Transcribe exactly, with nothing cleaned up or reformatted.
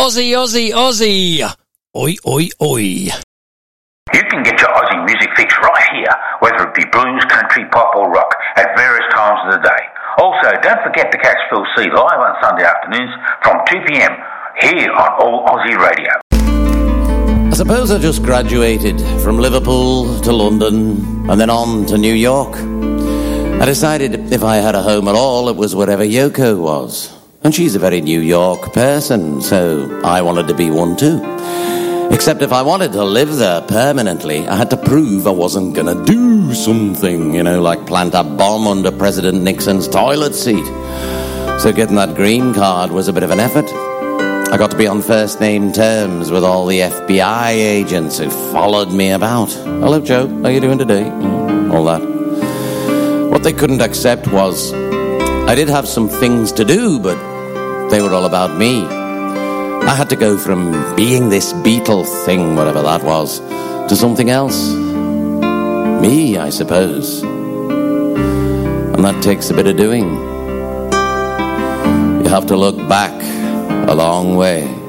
Aussie, Aussie, Aussie. Oi, oi, oi. You can get your Aussie music fix right here, whether it be blues, country, pop or rock, at various times of the day. Also, don't forget to catch Phil C live on Sunday afternoons from two p.m. here on All Aussie Radio. I suppose I just graduated from Liverpool to London and then on to New York. I decided if I had a home at all, it was wherever Yoko was. And she's a very New York person, so I wanted to be one too. Except if I wanted to live there permanently, I had to prove I wasn't going to do something, you know, like plant a bomb under President Nixon's toilet seat. So getting that green card was a bit of an effort. I got to be on first name terms with all the F B I agents who followed me about. Hello, Joe. How you doing today? All that. What they couldn't accept was I did have some things to do, but they were all about me. I had to go from being this Beatle thing, whatever that was, to something else. Me, I suppose. And that takes a bit of doing. You have to look back a long way.